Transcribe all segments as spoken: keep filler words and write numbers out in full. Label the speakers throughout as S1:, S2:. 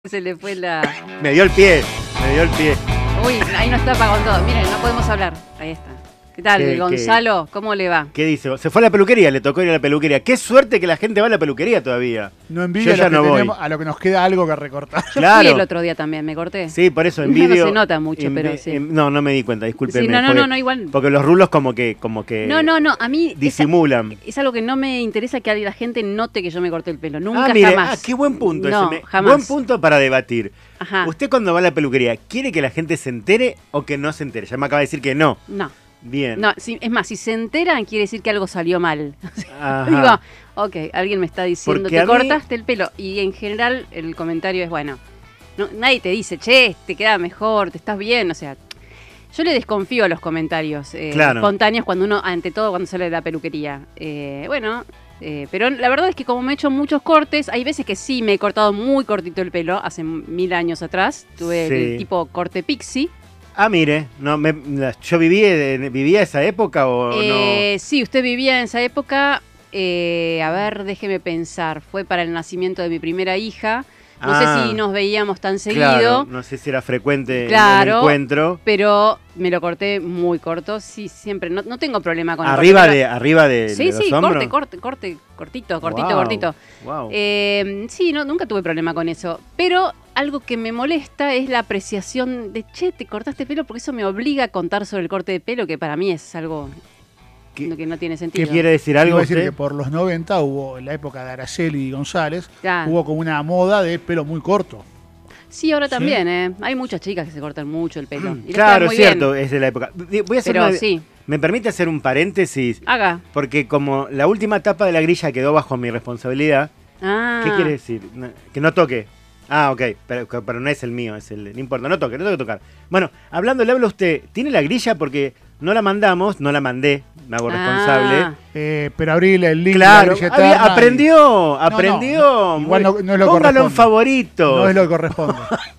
S1: Se le fue la...
S2: Me dio el pie, me dio el pie.
S1: Uy, ahí no está con todo. Miren, no podemos hablar. Ahí está. ¿Qué tal,
S2: ¿Qué,
S1: Gonzalo?
S2: qué,
S1: ¿Cómo le va?
S2: ¿Qué dice? Se fue a la peluquería, le tocó ir a la peluquería. Qué suerte que la gente va a la peluquería todavía.
S3: No envidia
S2: Yo ya
S3: a, lo
S2: no
S3: que
S2: voy.
S3: tenemos, a lo que nos queda algo que recortar.
S1: Yo
S2: Claro.
S1: fui el otro día también, me corté.
S2: Sí, por eso envidio.
S1: No se nota mucho,
S2: envi-
S1: pero sí.
S2: em- no, no me di cuenta, discúlpeme.
S1: Sí, no, no,
S2: porque,
S1: no, no, igual.
S2: Porque los rulos como que, como que
S1: No, no, no, a mí...
S2: disimulan.
S1: Es, es algo que no me interesa que la gente note que yo me corté el pelo. Nunca,
S2: ah, mire,
S1: jamás.
S2: ah, qué buen punto
S1: No,
S2: ese. Me-
S1: jamás.
S2: Buen punto para debatir.
S1: Ajá.
S2: ¿Usted cuando va a la peluquería, quiere que la gente se entere o que no se entere? Ya me acaba de decir que no.
S1: No.
S2: Bien.
S1: No, si, es más, si se enteran quiere decir que algo salió mal.
S2: Ajá.
S1: Digo, ok, alguien me está diciendo,
S2: Porque
S1: te
S2: a mí-
S1: cortaste el pelo. Y en general el comentario es, bueno, no, nadie te dice, che, te queda mejor, te estás bien, o sea... Yo le desconfío a los comentarios eh,
S2: Claro.
S1: espontáneos cuando uno, ante todo cuando sale de la peluquería. Eh, bueno, eh, pero la verdad es que como me he hecho muchos cortes, hay veces que sí me he cortado muy cortito el pelo, hace mil años atrás. Tuve
S2: Sí.
S1: el tipo corte pixie.
S2: Ah, mire, no, me, la- yo viví, eh, vivía esa época o
S1: Eh, sí, usted vivía en esa época. eh, a ver, déjeme pensar. Fue para el nacimiento de mi primera hija. No
S2: Ah,
S1: sé si nos veíamos tan
S2: no.
S1: seguido.
S2: Claro, no sé si era frecuente el-
S1: Claro,
S2: el encuentro.
S1: Pero me lo corté muy corto. Sí, siempre. No, no tengo problema con el
S2: Arriba
S1: corte,
S2: de, arriba de,
S1: Sí,
S2: de los
S1: sí,
S2: hombros.
S1: corte, corte, corte, cortito, cortito,
S2: Wow,
S1: cortito.
S2: wow.
S1: Eh, sí, no, nunca tuve problema con eso. Pero algo que me molesta es la apreciación de, che, te cortaste el pelo, porque eso me obliga a contar sobre el corte de pelo, que para mí es algo
S2: ¿Qué-
S1: que no tiene
S2: ¿Qué
S1: sentido.
S2: quiere decir
S3: Iba
S2: algo
S3: a decir
S2: usted?
S3: que por los noventa hubo, en la época de Araceli y González,
S1: Claro.
S3: hubo como una moda de pelo muy corto.
S1: Sí, ahora
S3: Sí.
S1: también, ¿eh? Hay muchas chicas que se cortan mucho el pelo. y les queda
S2: Claro,
S1: muy
S2: es cierto,
S1: bien.
S2: es de la época. Voy a hacer
S1: Pero
S2: una-
S1: sí,
S2: ¿Me permite hacer un paréntesis?
S1: haga.
S2: Porque como la última etapa de la grilla quedó bajo mi responsabilidad,
S1: Ah.
S2: ¿qué quiere decir? No- Que no toque. Ah, ok, pero, pero no es el mío, es el... No importa, no toque, no tengo que tocar. Bueno, hablando, le hablo a usted, ¿tiene la grilla? Porque no la mandamos, no la mandé, me hago responsable.
S1: Ah.
S3: Eh, pero abrirle el link
S2: Claro,
S3: de la grilla
S2: había-
S3: eterna y-
S2: aprendió, aprendió.
S3: no, igual
S2: muy-
S3: no- no es lo
S2: Póngalo en
S3: corresponde.
S2: favoritos.
S3: No es lo que corresponde.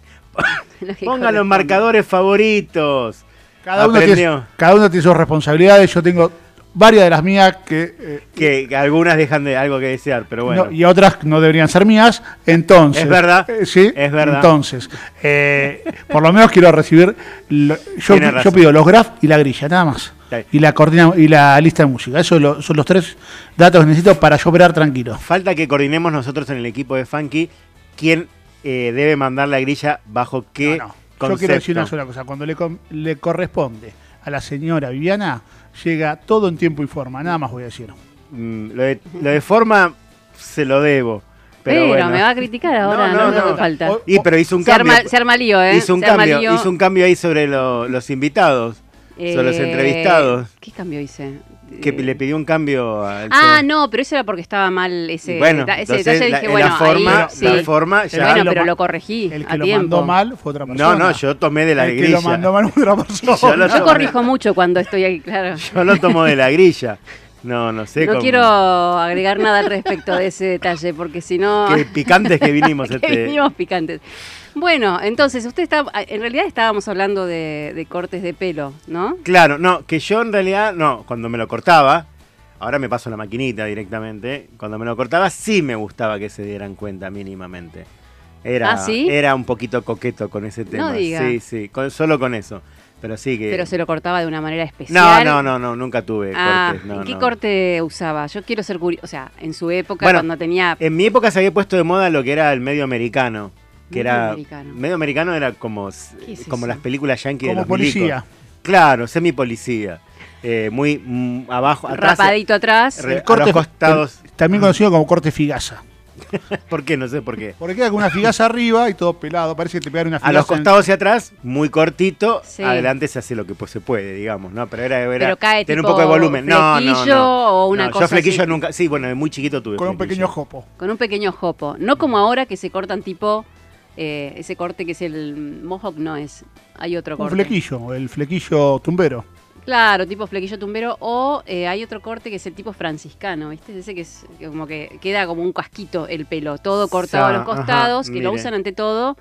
S1: Lo que
S2: Póngalo en
S1: corresponde.
S2: marcadores favoritos.
S3: Cada uno,
S2: Aprendió.
S3: tiene, cada uno tiene sus responsabilidades. Yo tengo varias de las mías que... eh,
S2: Que, que algunas dejan de algo que desear, pero bueno.
S3: no, y otras no deberían ser mías. Entonces...
S2: Es verdad,
S3: eh, sí,
S2: es verdad.
S3: Entonces, eh, por lo menos quiero recibir... lo- yo,
S2: Tiene
S3: yo
S2: razón.
S3: pido los graph y la grilla, nada más.
S2: Está bien.
S3: Y la, coordina, y la lista de música. Esos lo- son los tres datos que necesito para yo operar tranquilo.
S2: Falta que coordinemos nosotros en el equipo de Funky quién eh, debe mandar la grilla bajo qué
S3: No, no. Yo
S2: concepto.
S3: quiero decir una sola cosa. Cuando le, com- le corresponde a la señora Viviana, llega todo en tiempo y forma. Nada más voy a decir.
S2: Mm, lo, de, lo de forma se lo debo. Pero,
S1: Pero,
S2: bueno.
S1: me va a criticar ahora,
S2: No,
S1: no,
S2: no,
S1: no,
S2: no.
S1: me falta.
S3: O-
S2: Y pero hizo un
S1: se,
S2: cambio.
S1: arma, se arma lío, ¿eh?
S2: hizo un
S1: Se arma
S2: cambio,
S1: lío.
S2: hizo un cambio ahí sobre lo- los invitados, sobre los
S1: Eh,
S2: entrevistados.
S1: ¿Qué cambio hice?
S2: Que
S1: Eh,
S2: le pidió un cambio al
S1: Ah,
S2: señor.
S1: no, pero eso era porque estaba mal ese,
S2: Bueno,
S1: da- ese
S2: entonces,
S1: detalle.
S2: la-
S1: Dije,
S2: en
S1: bueno,
S2: la forma,
S1: ahí, sí.
S2: la forma ya.
S1: Bueno,
S3: lo
S1: pero
S3: ma-
S1: lo corregí
S3: El que
S1: a
S3: lo
S1: tiempo.
S3: mandó mal fue otra persona.
S2: No, no, yo tomé de la
S3: El que
S2: grilla.
S3: lo mandó mal fue otra persona.
S2: Yo lo
S1: Yo
S2: tomé-
S1: corrijo mucho cuando estoy ahí, claro.
S2: Yo lo tomo de la grilla. No, no sé
S1: No
S2: cómo.
S1: quiero agregar nada al respecto de ese detalle, porque si no...
S2: Qué picantes que vinimos
S1: que
S2: este.
S1: vinimos picantes. Bueno, entonces, usted está... En realidad estábamos hablando de, de cortes de pelo, ¿no?
S2: Claro, no, que yo en realidad, no, cuando me lo cortaba, ahora me paso la maquinita directamente, cuando me lo cortaba sí me gustaba que se dieran cuenta mínimamente. Era,
S1: ¿Ah, sí?
S2: era un poquito coqueto con ese tema.
S1: diga.
S2: Sí, sí, con- solo con eso. Pero sí que.
S1: Pero se lo cortaba de una manera
S2: No,
S1: especial.
S2: no, no, no, nunca tuve
S1: Ah,
S2: cortes. No,
S1: ¿y qué
S2: no.
S1: corte usaba? Yo quiero ser curioso. O sea, en su época,
S2: Bueno,
S1: cuando tenía...
S2: En mi época se había puesto de moda lo que era el medio americano. Que
S1: Medio
S2: era.
S1: americano.
S2: Medio americano era como,
S1: ¿Qué es
S2: como
S1: eso?
S2: las películas yankee de
S3: Como
S2: los milicos.
S3: policía.
S2: Claro, semi-policía. Eh, muy mm, abajo, atrás.
S1: Rapadito atrás.
S2: Re-
S3: El corte,
S2: a los costados.
S3: el- también conocido como corte figaza.
S2: ¿Por qué? No sé por qué.
S3: Porque queda con una figaza arriba y todo pelado. Parece que te pegaron una figaza.
S2: A los
S3: en-
S2: costados y atrás, muy cortito.
S1: Sí.
S2: Adelante se hace lo que pues, se puede, digamos, ¿no? Pero era, era
S1: Pero cae
S2: tener un
S1: tipo
S2: poco de volumen. No, no,
S1: flequillo
S2: no.
S1: o una
S2: No,
S1: cosa
S2: yo flequillo
S1: así.
S2: nunca. Sí, bueno, de muy chiquito tuve.
S3: Con un
S2: flequillo.
S3: pequeño jopo.
S1: Con un pequeño jopo. No como ahora que se cortan tipo... eh, ese corte que es el mohawk, no es. Hay otro
S3: Un
S1: corte.
S3: flequillo, el flequillo tumbero.
S1: Claro, tipo flequillo tumbero. O eh, hay otro corte que es el tipo franciscano, ¿viste? Ese que es que como que queda como un casquito el pelo, todo cortado
S2: Sa-
S1: a los costados,
S2: ajá,
S1: que lo
S2: mire.
S1: usan ante todo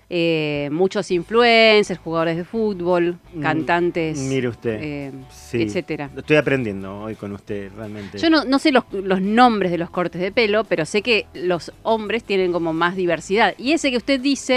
S1: eh, muchos influencers, jugadores de fútbol,
S2: Mm,
S1: cantantes,
S2: mire usted.
S1: eh,
S2: Sí.
S1: etcétera.
S2: Estoy aprendiendo hoy con usted, realmente.
S1: Yo no, no sé los, los nombres de los cortes de pelo, pero sé que los hombres tienen como más diversidad. Y ese que usted dice